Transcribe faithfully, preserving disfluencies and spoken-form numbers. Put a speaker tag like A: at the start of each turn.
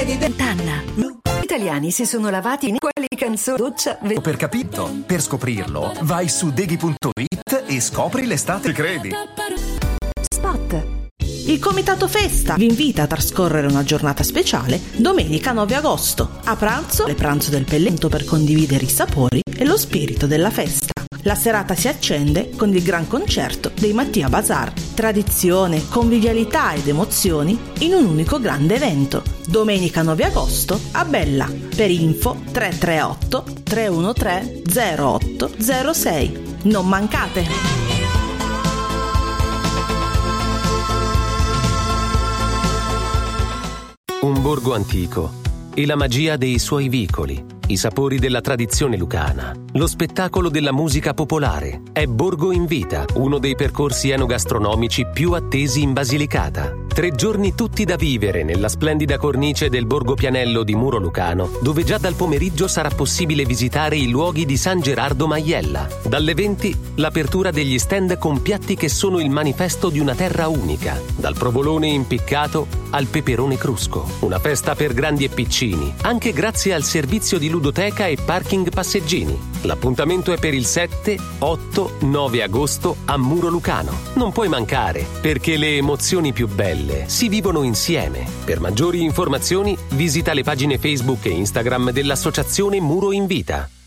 A: di Dentanna. Gli italiani si sono lavati in quali canzoni doccia.
B: Per capito, per scoprirlo, vai su deghi punto it e scopri l'estate che credi.
A: Spot.
C: Il Comitato Festa vi invita a trascorrere una giornata speciale domenica nove agosto. A pranzo, le pranzo del Pellento per condividere i sapori e lo spirito della festa. La serata si accende con il gran concerto dei Mattia Bazar. Tradizione, convivialità ed emozioni in un unico grande evento. Domenica nove agosto a Bella. Per info tre tre otto tre uno tre zero otto zero sei. Non mancate!
D: Un borgo antico e la magia dei suoi vicoli, i sapori della tradizione lucana, lo spettacolo della musica popolare. È Borgo in Vita, uno dei percorsi enogastronomici più attesi in Basilicata. Tre giorni tutti da vivere nella splendida cornice del Borgo Pianello di Muro Lucano, dove già dal pomeriggio sarà possibile visitare i luoghi di San Gerardo Maiella. Dalle venti l'apertura degli stand con piatti che sono il manifesto di una terra unica, dal provolone impiccato al peperone crusco. Una festa per grandi e piccini, anche grazie al servizio di ludoteca e parking passeggini. L'appuntamento è per il sette, otto, nove agosto a Muro Lucano. Non puoi mancare, perché le emozioni più belle si vivono insieme. Per maggiori informazioni visita le pagine Facebook e Instagram dell'Associazione Muro in Vita.